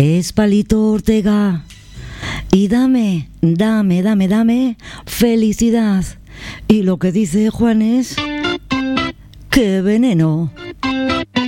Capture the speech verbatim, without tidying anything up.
es Palito Ortega. Y dame, dame, dame, dame felicidad. Y lo que dice Juan es... ¡qué veneno!